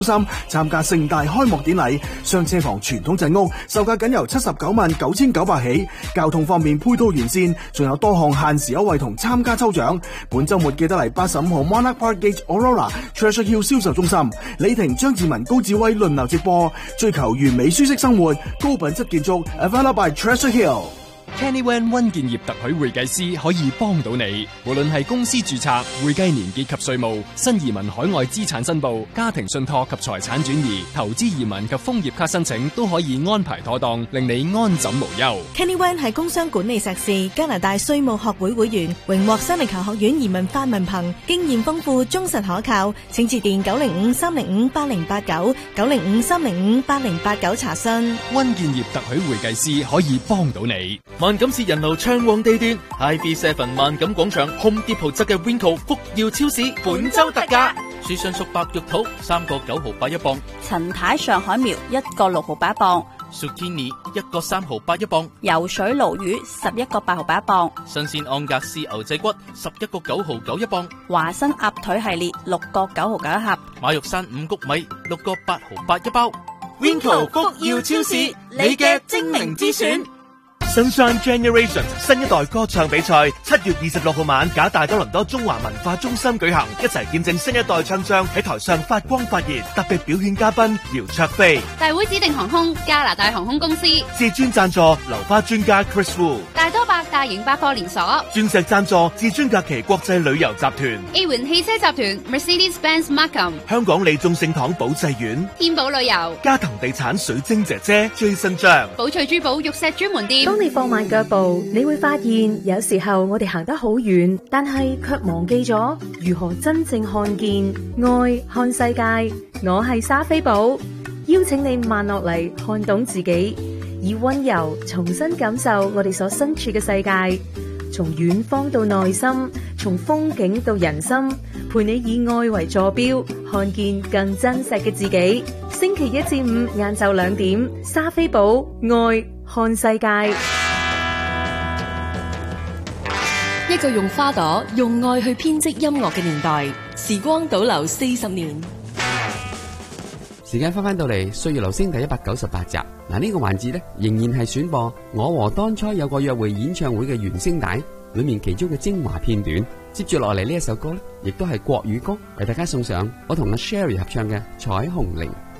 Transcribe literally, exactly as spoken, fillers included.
心參加盛大開幕典禮，雙車房傳統陣屋售價僅由七十九萬九千九百起，交通方面配套完善，仲有多項限時優惠同參加抽獎。本周末記得嚟八十五號 Monarch Park Gate Aurora Treasure Hill 銷售中心，李婷、張志文、高志威輪流直播，追求完美舒適生活，高品質建築 Available by Treasure Hill。Kenny Wen 溫建業特許會計師可以幫到你，無論係公司註冊、會計年結及稅務、新移民海外資產申報、家庭信託及財產轉移、投資移民及楓葉卡申請都可以安排妥當，令你安枕無憂。 Kenny Wen 係工商管理碩士，加拿大稅務學會會員，榮獲西尼球學院移民法文憑，經驗豐富，忠實可靠。請致電九零五三零五八零八九九零五三零五八零八九查詢。 溫建業特許會計師可以幫到你。 萬錦市人流暢旺地段 ，I B Seven 萬錦廣場 Home Depot 側嘅 Winco 福耀超市本周特價，樹上熟白玉桃三個九毫八一磅， 陳太上海苗一個六毫八一磅， Zucchini 一個三毫八一磅， 游水鱸魚十一個八毫八一磅， 新鮮安格斯牛仔骨十一個九毫九一磅， 華生鴨腿系列六個九毫九一盒， 馬玉山五谷米六個八毫八一包。Winco 福耀超市，你嘅精明之選。 Sunshine Generation 新一代歌唱比賽七月二十六號晚，假大多倫多中華文化中心舉行，一齊見證新一代唱將喺台上發光發熱。特別表演嘉賓姚焯菲， 大會指定航空加拿大航空公司， 至尊贊助流花專家 Chris Wu， 大多百大型百貨連鎖， 鑽石贊助至尊假期國際旅遊集團， A 環汽車集團 Mercedes-Benz Markham， 香港利眾聖堂保濟院， 天寶旅遊， 嘉騰地產水晶姐姐最新章， 寶翠珠寶玉石專門店。 當你放慢腳步，你會發現有時候我哋行得好遠，但係卻忘記咗如何真正看見愛看世界。我係莎菲寶，邀請你慢落嚟，看懂自己，以溫柔重新感受我哋所身處嘅世界，從遠方到內心，從風景到人心，陪你以愛為坐標，看見更真實嘅自己。星期一至五晏晝兩點，莎菲寶愛看世界。 一個用花朵、用愛去編織音樂嘅年代，時光倒流四十年。 時間翻翻到嚟，歲月留聲第一百九十八集。嗱，呢個環節呢，仍然係選播我和當初有個約會演唱會嘅原聲帶裏面其中嘅精華片段。接住落嚟呢一首歌呢，亦都係國語歌，為大家送上我同阿 Sherry 合唱嘅《彩虹鈴》。